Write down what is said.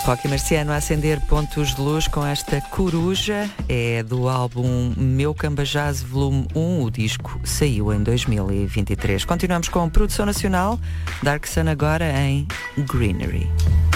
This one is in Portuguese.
Rocky Marciano a acender pontos de luz com esta coruja. É do álbum Meu Cambajás Volume 1. O disco saiu em 2023. Continuamos com produção nacional. Dark Sun agora em Greenery.